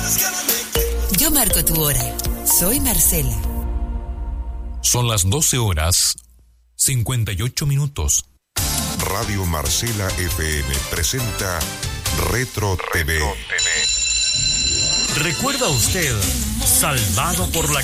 Yo marco tu hora. Soy Marcela. Son las 12:58. Radio Marcela FM presenta Retro TV. ¿Recuerda usted, salvado por la